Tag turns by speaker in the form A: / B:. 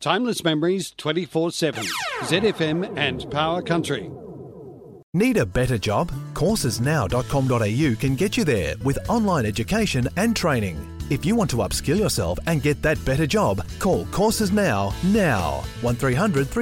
A: Timeless memories 24/7. ZFM and Power Country.
B: Need a better job? Coursesnow.com.au can get you there with online education and training. If you want to upskill yourself and get that better job, call Courses Now. 1300